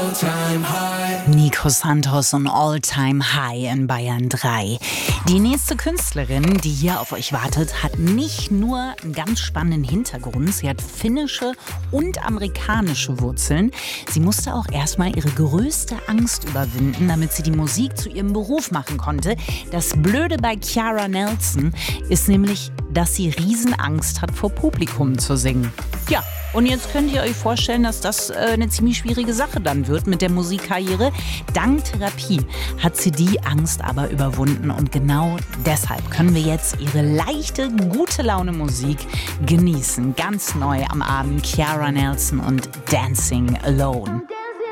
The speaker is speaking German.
Nico Santos und All Time High in Bayern 3. Die nächste Künstlerin, die hier auf euch wartet, hat nicht nur einen ganz spannenden Hintergrund, sie hat finnische und amerikanische Wurzeln. Sie musste auch erstmal ihre größte Angst überwinden, damit sie die Musik zu ihrem Beruf machen konnte. Das Blöde bei Chiara Nelson ist nämlich, dass sie Riesenangst hat, vor Publikum zu singen. Ja, und jetzt könnt ihr euch vorstellen, dass das eine ziemlich schwierige Sache dann wird mit der Musikkarriere. Dank Therapie hat sie die Angst aber überwunden und genau deshalb können wir jetzt ihre leichte, gute Laune Musik genießen. Ganz neu am Abend Chiara Nelson und Dancing Alone.